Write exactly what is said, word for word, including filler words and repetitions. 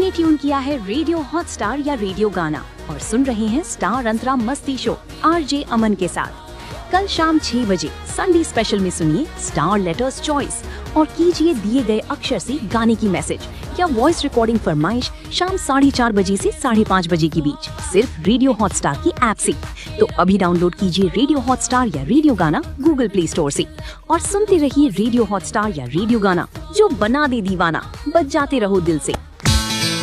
आपने ट्यून किया है रेडियो हॉटस्टार या रेडियो गाना और सुन रहे हैं स्टार अंतरा मस्ती शो आरजे अमन के साथ। कल शाम छह बजे संडे स्पेशल में सुनिए स्टार लेटर्स चॉइस और कीजिए दिए गए अक्षर से गाने की मैसेज या वॉइस रिकॉर्डिंग फरमाइश शाम साढ़े चार बजे से साढ़े पाँच बजे के बीच सिर्फ रेडियो हॉटस्टार की ऐप से। तो अभी डाउनलोड कीजिए रेडियो हॉटस्टार या रेडियो गाना गूगल प्ले स्टोर से और सुनते रहिए रेडियो हॉटस्टार या रेडियो गाना, जो बना दे दीवाना, बज जाते रहो दिल से।